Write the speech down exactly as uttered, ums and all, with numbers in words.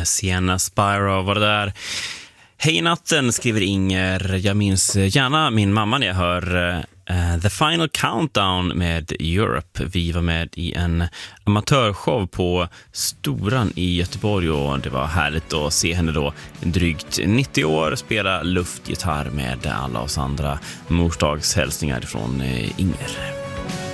Sienna Spyro var det där. Hej natten, skriver Inger. Jag minns gärna min mamma när jag hör uh, The Final Countdown med Europe. Vi var med i en amatörshow på Storan i Göteborg och det var härligt att se henne då drygt nittio år spela luftgitarr med alla oss andra. Morsdagshälsningar från uh, Inger.